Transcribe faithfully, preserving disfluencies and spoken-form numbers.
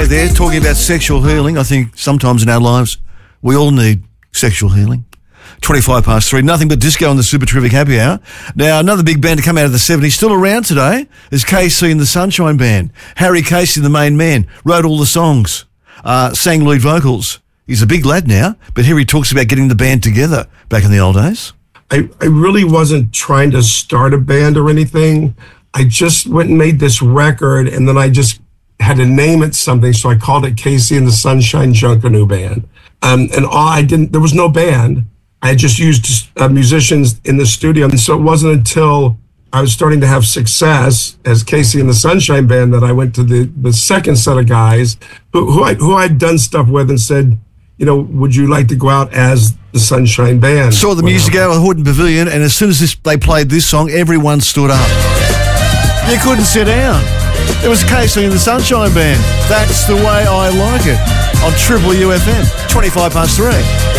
there talking about sexual healing. I think sometimes in our lives we all need sexual healing. twenty-five past three, nothing but disco on the Super Terrific Happy Hour. Now, another big band to come out of the seventies, still around today, is K C and the Sunshine Band. Harry Casey, the main man, wrote all the songs, uh, sang lead vocals. He's a big lad now, but here he talks about getting the band together back in the old days. I, I really wasn't trying to start a band or anything. I just went and made this record, and then I just had to name it something, so I called it K C and the Sunshine Junkanoo Band. Um, and all I didn't, there was no band. I just used uh, musicians in the studio. And so it wasn't until I was starting to have success as K C and the Sunshine Band that I went to the, the second set of guys who, who, I, who I'd done stuff with and said, you know, would you like to go out as the Sunshine Band? Saw the music out at Horton Pavilion, and as soon as this, they played this song, everyone stood up. You couldn't sit down. It was K C and the Sunshine Band. That's the way I like it. On Triple U F M, twenty-five past three.